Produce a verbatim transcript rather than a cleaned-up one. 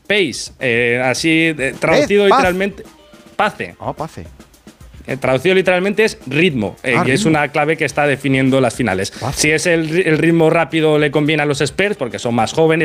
pace, eh, así eh, traducido Paz. literalmente, pace. Oh, pace. Eh, traducido literalmente es ritmo, eh, Ah, que es ritmo. una clave que está definiendo las finales. Pace. Si es el, ri- el ritmo rápido le conviene a los experts porque son más jóvenes.